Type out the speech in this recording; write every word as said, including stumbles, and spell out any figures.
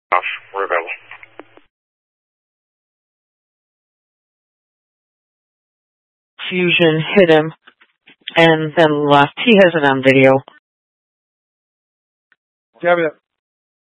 We're available. Fusion hit him and then left. He has it on video. Do you have it